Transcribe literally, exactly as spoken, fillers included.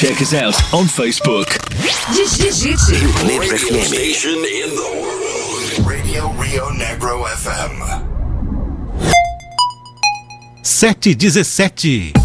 Check us out on Facebook. Digite Radio station in the world. Radio Rio Negro F M. sete e dezessete.